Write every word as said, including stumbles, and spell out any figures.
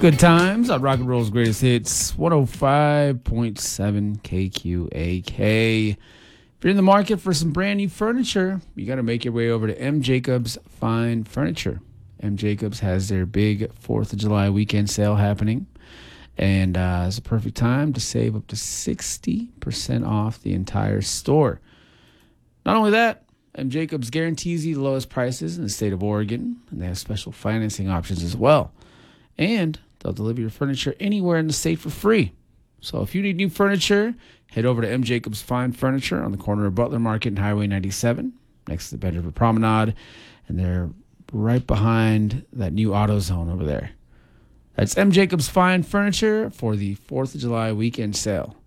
Good times on Rock and Roll's Greatest Hits, one oh five point seven K Q A K. If you're in the market for some brand new furniture, you got to make your way over to M. Jacobs Fine Furniture. M. Jacobs has their big fourth of July weekend sale happening, and uh, it's a perfect time to save up to sixty percent off the entire store. Not only that, M. Jacobs guarantees you the lowest prices in the state of Oregon, and they have special financing options as well. And they'll deliver your furniture anywhere in the state for free. So if you need new furniture, head over to M. Jacobs Fine Furniture on the corner of Butler Market and Highway ninety-seven, next to the Bed River Promenade, and they're right behind that new AutoZone over there. That's M. Jacobs Fine Furniture for the fourth of July weekend sale.